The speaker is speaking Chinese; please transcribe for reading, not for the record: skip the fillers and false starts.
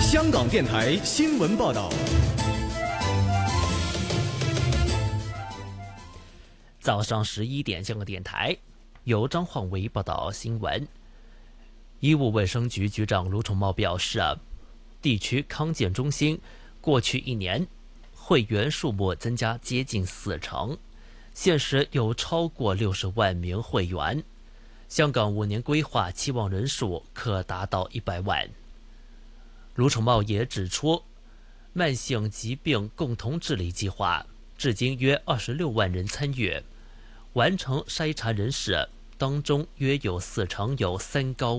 香港电台新闻报道。 早上11点，香港电台由张焕维报道新闻。医务卫生局局长卢宠茂表示，地区康健中心过去1年会员数目增加接近40%，现时有超过60万名会员。香港5年规划期望人数可达到100万。卢宠茂也指出，慢性疾病共同治理计划至今约26万人参与，完成筛查人士当中约有40%有3高